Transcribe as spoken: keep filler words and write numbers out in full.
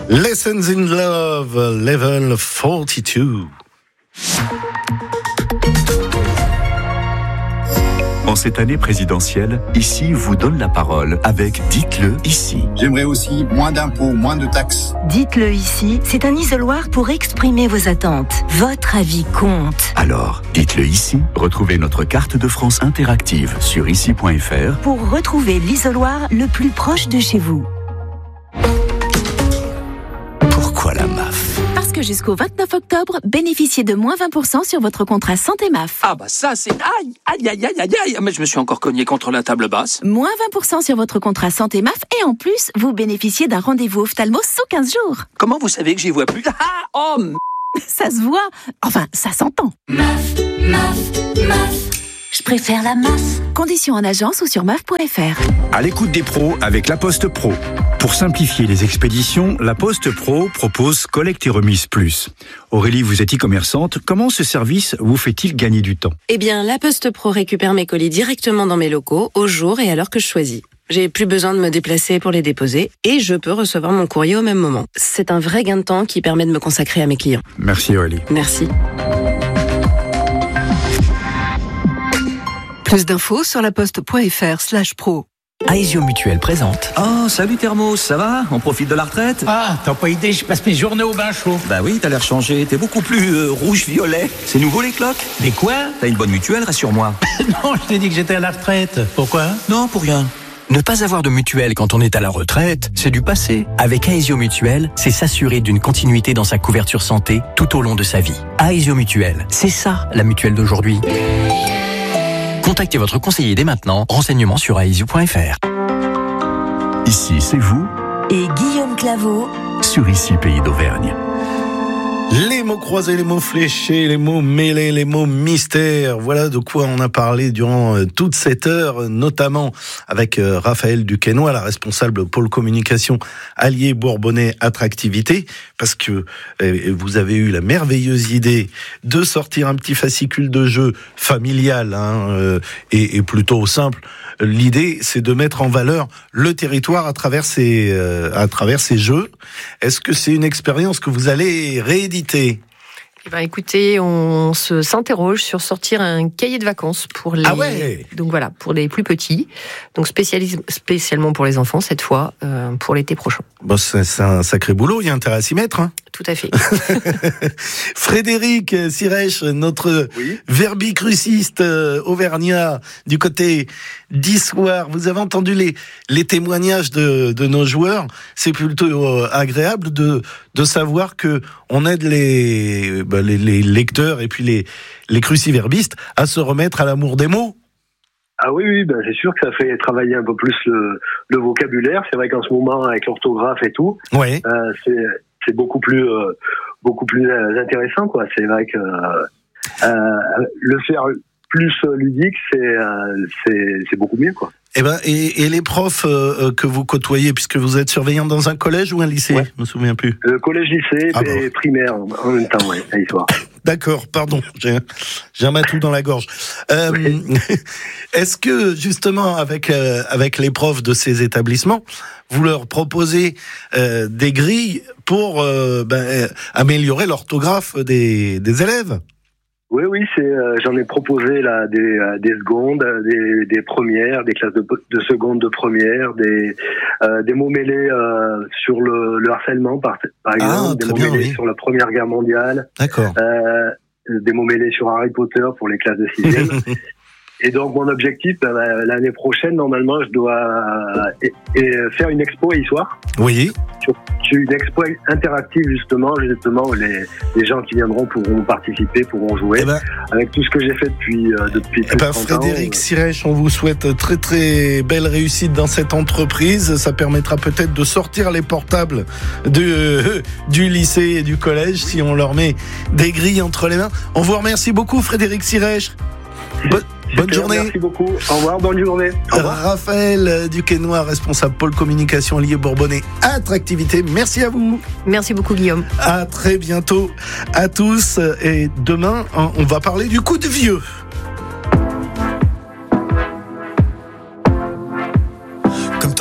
Lessons in Love, level forty-two. En cette année présidentielle, Ici vous donne la parole avec Dites-le ici. J'aimerais aussi moins d'impôts, moins de taxes. Dites-le ici, c'est un isoloir pour exprimer vos attentes. Votre avis compte. Alors, dites-le ici. Retrouvez notre carte de France interactive sur ici point f r pour retrouver l'isoloir le plus proche de chez vous. Pourquoi la M A F ? Parce que jusqu'au vingt-neuf octobre, bénéficiez de moins vingt pour cent sur votre contrat santé M A F. Ah bah ça c'est... Aïe, aïe, aïe, aïe, aïe, aïe. Mais je me suis encore cogné contre la table basse. Moins vingt pour cent sur votre contrat santé M A F et en plus, vous bénéficiez d'un rendez-vous ophtalmo sous quinze jours. Comment vous savez que j'y vois plus ? Ah, oh m... Ça se voit. Enfin, ça s'entend. M A F, M A F, M A F. Je préfère la M A F. Conditions en agence ou sur M A F point f r. À l'écoute des pros avec La Poste Pro. Pour simplifier les expéditions, La Poste Pro propose collecte et remise plus. Aurélie, vous êtes e-commerçante. Comment ce service vous fait-il gagner du temps ? Eh bien, La Poste Pro récupère mes colis directement dans mes locaux, au jour et à l'heure que je choisis. J'ai plus besoin de me déplacer pour les déposer et je peux recevoir mon courrier au même moment. C'est un vrai gain de temps qui permet de me consacrer à mes clients. Merci Aurélie. Merci. Plus d'infos sur laposte point f r slash pro. Aesio Mutuelle présente. Oh, salut Thermos, ça va ? On profite de la retraite ? Ah, t'as pas idée, je passe mes journées au bain chaud. Bah oui, t'as l'air changé, t'es beaucoup plus euh, rouge-violet. C'est nouveau les cloques ? Mais quoi ? T'as une bonne mutuelle, rassure-moi. Non, je t'ai dit que j'étais à la retraite. Pourquoi ? Non, pour rien. Ne pas avoir de mutuelle quand on est à la retraite, c'est du passé. Avec Aesio Mutuelle, c'est s'assurer d'une continuité dans sa couverture santé tout au long de sa vie. Aesio Mutuelle, c'est ça la mutuelle d'aujourd'hui. Contactez votre conseiller dès maintenant. Renseignements sur aesio point f r. Ici, c'est vous. Et Guillaume Claveau. Sur Ici, Pays d'Auvergne. Les mots croisés, les mots fléchés, les mots mêlés, les mots mystères. Voilà de quoi on a parlé durant euh, toute cette heure, notamment avec euh, Raphaël Duquesnoy, la responsable pôle communication Allier Bourbonnais Attractivité, parce que euh, vous avez eu la merveilleuse idée de sortir un petit fascicule de jeu familial hein, euh, et, et plutôt simple. L'idée, c'est de mettre en valeur le territoire à travers ces, euh, à travers ces jeux. Est-ce que c'est une expérience que vous allez rééditer ? Eh ben, écoutez, on se s'interroge sur sortir un cahier de vacances pour les, ah ouais donc voilà, pour les plus petits, donc spécialis... spécialement pour les enfants cette fois, euh, pour l'été prochain. Bon, c'est, c'est un sacré boulot, il y a intérêt à s'y mettre. Hein. Tout à fait. Frédéric Sirèche, notre oui. verbicruciste euh, auvergnat du côté d'Issoire. Vous avez entendu les, les témoignages de, de nos joueurs. C'est plutôt euh, agréable de, de savoir que on aide les, bah, les, les lecteurs et puis les, les cruciverbistes à se remettre à l'amour des mots. Ah oui, oui, ben c'est sûr que ça fait travailler un peu plus le, le vocabulaire. C'est vrai qu'en ce moment, avec l'orthographe et tout, ouais. euh, c'est, c'est beaucoup plus, euh, beaucoup plus intéressant, quoi. C'est vrai que euh, le faire plus ludique, c'est, euh, c'est, c'est beaucoup mieux, quoi. Eh ben, et, et les profs euh, que vous côtoyez, puisque vous êtes surveillant dans un collège ou un lycée, ouais. Je me souviens plus. Le collège-lycée ah et bon. Primaire en même temps, ouais, à Issoire. D'accord, pardon, j'ai, j'ai un matou dans la gorge. Euh, oui. Est-ce que justement, avec euh, avec les profs de ces établissements, vous leur proposez euh, des grilles pour euh, ben, euh, améliorer l'orthographe des des élèves ? Oui, oui, c'est. Euh, j'en ai proposé là des euh, des secondes, des des premières, des classes de de seconde, de première, des euh, des mots mêlés euh, sur le, le harcèlement par par exemple, ah, des mots bien, mêlés oui. sur la Première Guerre mondiale. D'accord. Euh, des mots mêlés sur Harry Potter pour les classes de sixième. Et donc mon objectif, ben, l'année prochaine, normalement, je dois et, et faire une expo à Issoire. Oui. Sur, sur une expo interactive justement, justement où les, les gens qui viendront pourront participer, pourront jouer. Eh ben, avec tout ce que j'ai fait depuis euh, depuis. Eh ben, Frédéric Sirèche, on vous souhaite très très belle réussite dans cette entreprise. Ça permettra peut-être de sortir les portables de, euh, du lycée et du collège si on leur met des grilles entre les mains. On vous remercie beaucoup, Frédéric Sirèche. Bo- Bonne journée. Merci beaucoup. Au revoir, bonne journée. Au revoir. Raphaël Duquesnoy, responsable pôle communication Allier Bourbonnais Attractivité. Merci à vous. Merci beaucoup, Guillaume. À très bientôt à tous. Et demain, on va parler du coup de vieux.